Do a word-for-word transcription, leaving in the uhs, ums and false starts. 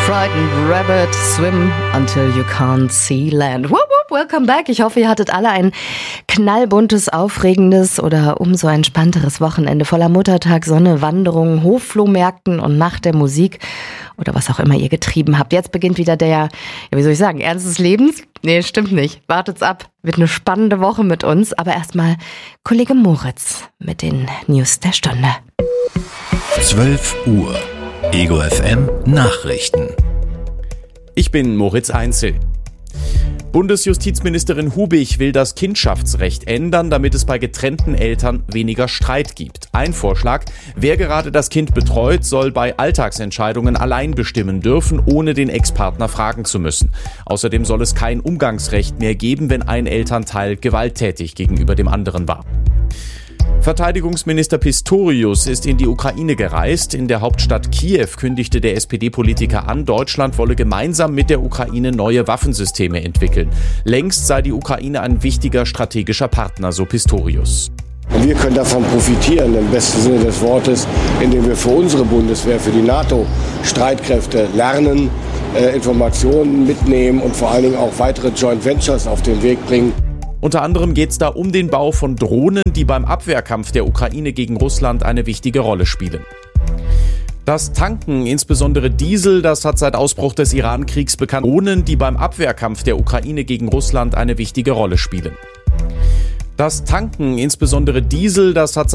Frightened Rabbit, swim until you can't see land. Whoop, whoop, welcome back. Ich hoffe, ihr hattet alle ein knallbuntes, aufregendes oder umso entspannteres Wochenende voller Muttertag, Sonne, Wanderungen, Hofflohmärkten und Nacht der Musik oder was auch immer ihr getrieben habt. Jetzt beginnt wieder der, ja, wie soll ich sagen, Ernst des Lebens? Nee, stimmt nicht. Wartet's ab. Wird eine spannende Woche mit uns. Aber erstmal Kollege Moritz mit den News der Stunde. zwölf Uhr. Ego F M Nachrichten. Ich bin Moritz Einzel. Bundesjustizministerin Hubig will das Kindschaftsrecht ändern, damit es bei getrennten Eltern weniger Streit gibt. Ein Vorschlag: Wer gerade das Kind betreut, soll bei Alltagsentscheidungen allein bestimmen dürfen, ohne den Ex-Partner fragen zu müssen. Außerdem soll es kein Umgangsrecht mehr geben, wenn ein Elternteil gewalttätig gegenüber dem anderen war. Verteidigungsminister Pistorius ist in die Ukraine gereist. In der Hauptstadt Kiew kündigte der S P D-Politiker an, Deutschland wolle gemeinsam mit der Ukraine neue Waffensysteme entwickeln. Längst sei die Ukraine ein wichtiger strategischer Partner, so Pistorius. Wir können davon profitieren, im besten Sinne des Wortes, indem wir für unsere Bundeswehr, für die NATO-Streitkräfte lernen, äh, Informationen mitnehmen und vor allen Dingen auch weitere Joint Ventures auf den Weg bringen. Unter anderem geht es da um den Bau von Drohnen, die beim Abwehrkampf der Ukraine gegen Russland eine wichtige Rolle spielen. Das Tanken, insbesondere Diesel, das hat seit Ausbruch des Iran-Kriegs bekannt. Drohnen, die beim Abwehrkampf der Ukraine gegen Russland eine wichtige Rolle spielen. Das Tanken, insbesondere Diesel, das hat seit